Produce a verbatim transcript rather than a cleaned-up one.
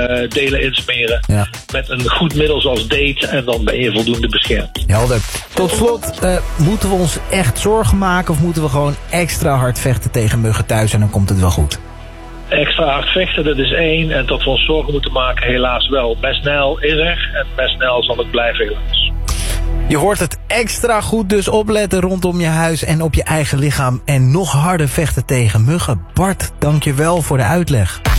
uh, delen insmeren. Ja. Met een goed middel zoals date. En dan ben je voldoende beschermd. Helder. Tot slot, uh, moeten we ons echt zorgen maken of moeten we gewoon extra hard vechten tegen muggen thuis en dan komt het wel goed? Extra hard vechten, dat is één. En dat we ons zorgen moeten maken, helaas wel. Bestnel is er en bestnel zal het blijven, helaas. Je hoort het extra goed, dus opletten rondom je huis en op je eigen lichaam. En nog harder vechten tegen muggen. Bart, dank je wel voor de uitleg.